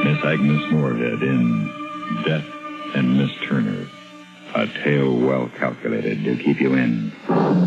Miss Agnes Moorehead in Death and Miss Turner. A tale well calculated to keep you in